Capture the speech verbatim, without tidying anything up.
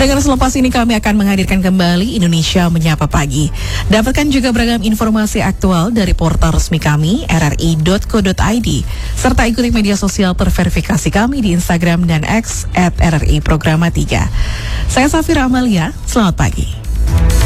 Pendengar, selepas ini kami akan menghadirkan kembali Indonesia Menyapa Pagi. Dapatkan juga beragam informasi aktual dari portal resmi kami r r i dot co dot i d serta ikuti media sosial terverifikasi kami di Instagram dan X at R R I Programa tiga. Saya Safira Amalia, selamat pagi.